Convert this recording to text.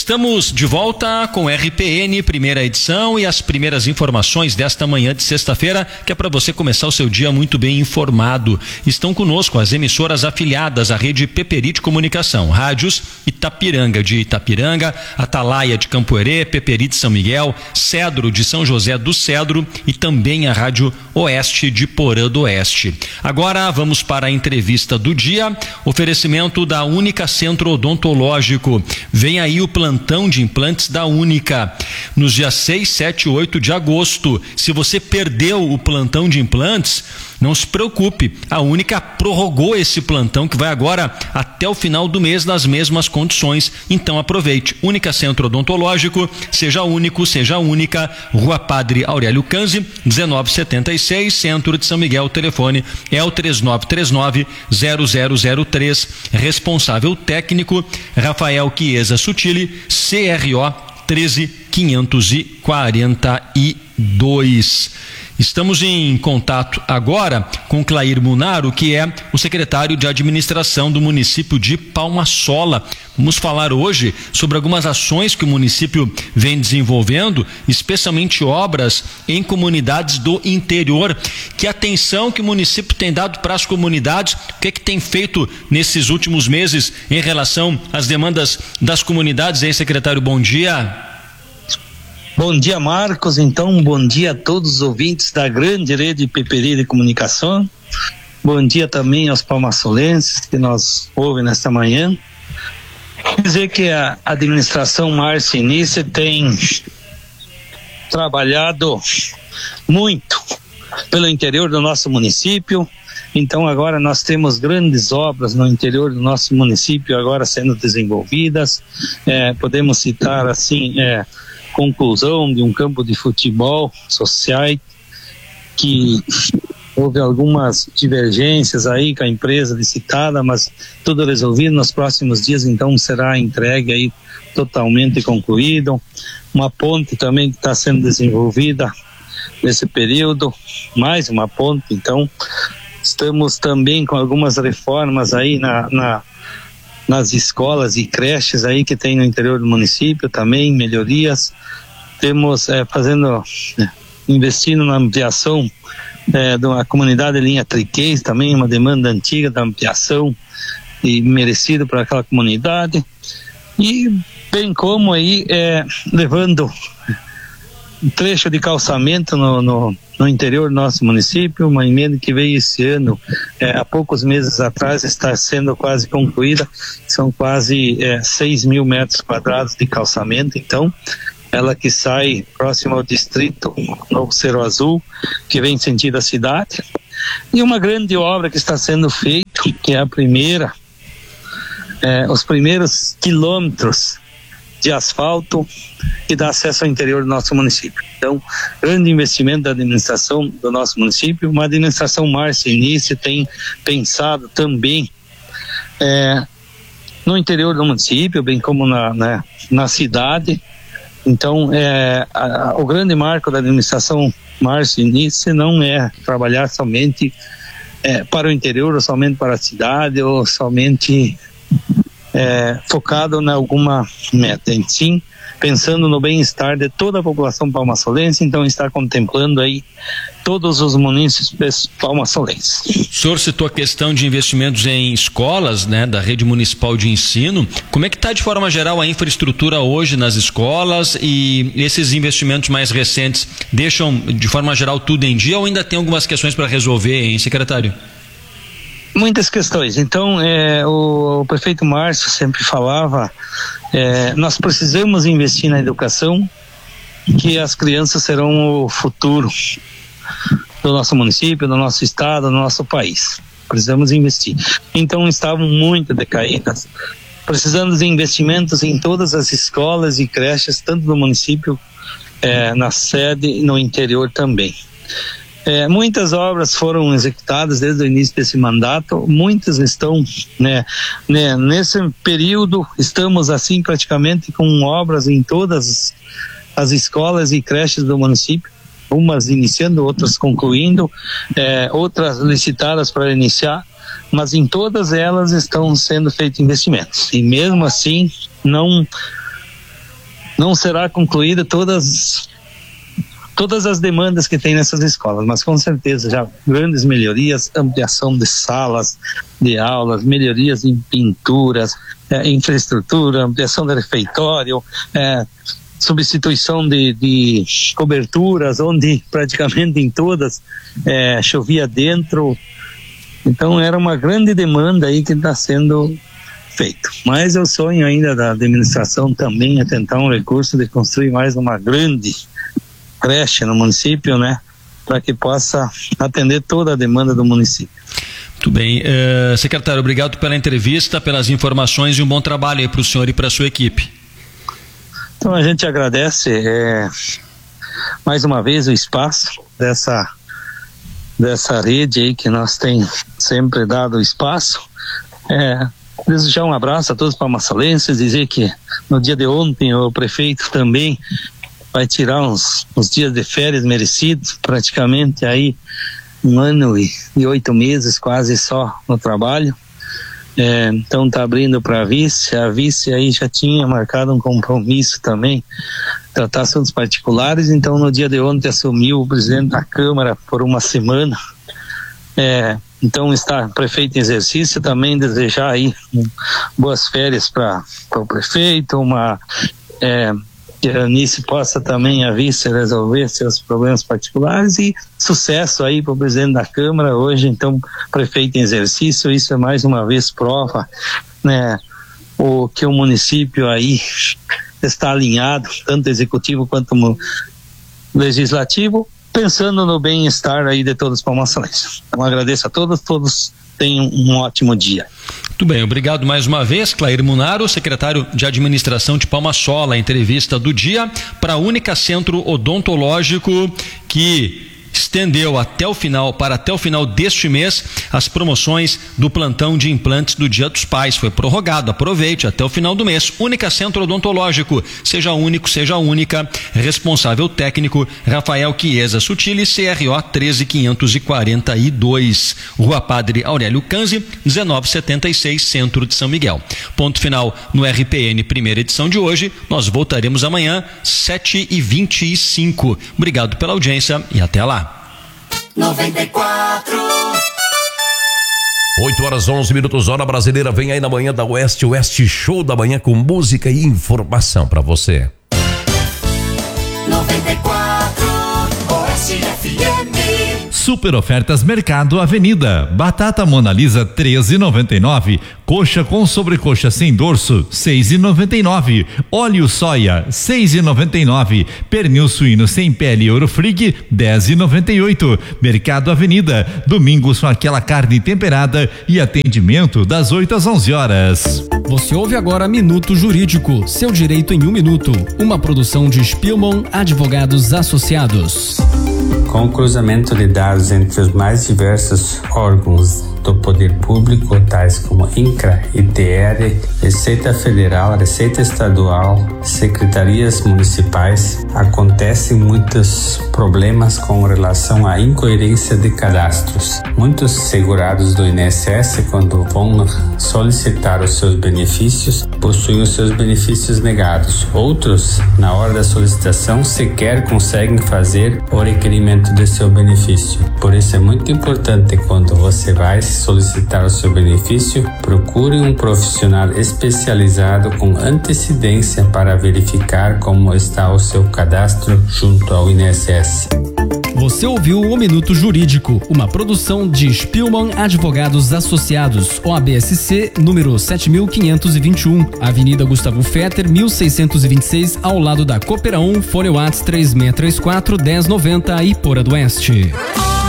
Estamos de volta com RPN, primeira edição, e as primeiras informações desta manhã de sexta-feira, que é para você começar o seu dia muito bem informado. Estão conosco as emissoras afiliadas à rede Peperite Comunicação, rádios Itapiranga de Itapiranga, Atalaia de Campo Herê, Peperite São Miguel, Cedro de São José do Cedro e também a Rádio Oeste de Porã do Oeste. Agora vamos para a entrevista do dia, oferecimento da Única Centro Odontológico. Vem aí o plantão de implantes da Única, nos dias 6, 7 e 8 de agosto. Se você perdeu o plantão de implantes, não se preocupe, a Única prorrogou esse plantão que vai agora até o final do mês nas mesmas condições, então aproveite. Única Centro Odontológico, seja único, seja única, Rua Padre Aurélio Canzi, 1976, Centro de São Miguel. O telefone é o 3939-0003, responsável técnico Rafael Chiesa Sutili, CRO 13542. Estamos em contato agora com Clair Munaro, que é o secretário de administração do município de Palma Sola. Vamos falar hoje sobre algumas ações que o município vem desenvolvendo, especialmente obras em comunidades do interior. Que atenção que o município tem dado para as comunidades, o que é que tem feito nesses últimos meses em relação às demandas das comunidades, hein, secretário? Bom dia. Bom dia, Marcos. Então, bom dia a todos os ouvintes da grande rede Peperite de Comunicação. Bom dia também aos palmasolenses que nos ouvem nesta manhã. Dizer que a administração Márcio Início tem trabalhado muito pelo interior do nosso município. Então, agora nós temos grandes obras no interior do nosso município agora sendo desenvolvidas. Podemos citar assim, conclusão de um campo de futebol social, que houve algumas divergências aí com a empresa licitada, mas tudo resolvido. Nos próximos dias então será entregue aí totalmente concluído. Uma ponte também que está sendo desenvolvida nesse período, mais uma ponte. Então estamos também com algumas reformas aí nas escolas e creches aí que tem no interior do município também, melhorias. Temos investindo na ampliação de uma comunidade linha Triquês, também uma demanda antiga da ampliação e merecido para aquela comunidade. E bem como aí levando um trecho de calçamento no interior do nosso município, uma emenda que veio esse ano, há poucos meses atrás, está sendo quase concluída. São quase 6 mil metros quadrados de calçamento. Então, ela que sai próximo ao distrito Novo Cerro Azul, que vem sentido a cidade. E uma grande obra que está sendo feita, que é a primeira, os primeiros quilômetros de asfalto que dá acesso ao interior do nosso município. Então, grande investimento da administração do nosso município. Uma administração Márcio Início tem pensado também no interior do município, bem como na cidade. Então, o grande marco da administração Márcio Início não é trabalhar somente para o interior, ou somente para a cidade, ou somente focado em alguma meta, sim, pensando no bem-estar de toda a população palmasolense. Então está contemplando aí todos os munícipes palmasolenses. O senhor citou a questão de investimentos em escolas, né, da rede municipal de ensino. Como é que está de forma geral a infraestrutura hoje nas escolas, e esses investimentos mais recentes deixam de forma geral tudo em dia, ou ainda tem algumas questões para resolver, hein, secretário? Muitas questões. Então, o prefeito Márcio sempre falava, nós precisamos investir na educação, que as crianças serão o futuro do nosso município, do nosso estado, do nosso país. Precisamos investir. Então, estavam muito decaídas. Precisamos de investimentos em todas as escolas e creches, tanto do município, na sede e no interior também. Muitas obras foram executadas desde o início desse mandato, muitas estão, nesse período, estamos assim praticamente com obras em todas as escolas e creches do município, umas iniciando, outras concluindo, outras licitadas para iniciar, mas em todas elas estão sendo feitos investimentos, e mesmo assim não não será concluída todas as demandas que tem nessas escolas, mas com certeza já grandes melhorias, ampliação de salas de aulas, melhorias em pinturas, infraestrutura, ampliação do refeitório, substituição de coberturas, onde praticamente em todas chovia dentro. Então era uma grande demanda aí que está sendo feito. Mas o sonho ainda da administração também é tentar um recurso de construir mais uma grande creche no município, né? Para que possa atender toda a demanda do município. Muito bem. Secretário, obrigado pela entrevista, pelas informações e um bom trabalho aí para o senhor e para a sua equipe. Então a gente agradece mais uma vez o espaço dessa rede aí que nós tem sempre dado espaço. Desejar um abraço a todos os palmaçalenses, dizer que no dia de ontem o prefeito também vai tirar uns dias de férias merecidos, praticamente aí 1 ano e 8 meses quase só no trabalho. Então está abrindo para a vice aí já tinha marcado um compromisso também, tratar assuntos particulares, então no dia de ontem assumiu o presidente da Câmara por uma semana. Então está prefeito em exercício, também desejar aí boas férias para o prefeito, que a Anice possa também a vice resolver seus problemas particulares e sucesso aí para o presidente da Câmara hoje, então prefeito em exercício. Isso é mais uma vez prova, né, que o município aí está alinhado, tanto executivo quanto legislativo, pensando no bem-estar aí de todos os palmaçalenses. Então agradeço a todos tenham um ótimo dia. Muito bem, obrigado mais uma vez, Clair Munaro, secretário de Administração de Palma-Sola, entrevista do dia para a Única Centro Odontológico, que estendeu até o final deste mês as promoções do plantão de implantes do Dia dos Pais. Foi prorrogado, aproveite até o final do mês. Única Centro Odontológico, seja único, seja única. Responsável técnico Rafael Chiesa Sutili, CRO 13542, Rua Padre Aurélio Canzi, 1976, Centro de São Miguel. Ponto final no RPN, primeira edição de hoje. Nós voltaremos amanhã, 7h25. Obrigado pela audiência e até lá. 94. 8h11, hora brasileira. Vem aí na manhã da Oeste Show da manhã com música e informação pra você. 94 Oeste FM. Super ofertas Mercado Avenida. Batata Mona Lisa 13,99. Coxa com sobrecoxa sem dorso 6,99. Óleo soia 6,99. Pernil suíno sem pele Eurofrig 10,98. Mercado Avenida. Domingos com aquela carne temperada e atendimento das 8 às 11 horas. Você ouve agora Minuto Jurídico, seu direito em 1 minuto. Uma produção de Spielmann Advogados Associados. Com o cruzamento de dados entre os mais diversos órgãos do poder público, tais como INCRA, ITR, Receita Federal, Receita Estadual, secretarias municipais, acontecem muitos problemas com relação à incoerência de cadastros. Muitos segurados do INSS, quando vão solicitar os seus benefícios, possuem os seus benefícios negados. Outros, na hora da solicitação, sequer conseguem fazer o requerimento de seu benefício. Por isso é muito importante, quando você vai solicitar o seu benefício, procure um profissional especializado com antecedência para verificar como está o seu cadastro junto ao INSS. Você ouviu o Minuto Jurídico, uma produção de Spielmann Advogados Associados, OABSC, número 7521, Avenida Gustavo Fetter, 1626, ao lado da Coopera 1, Fone Whats 3634-1090, Iporã do Oeste.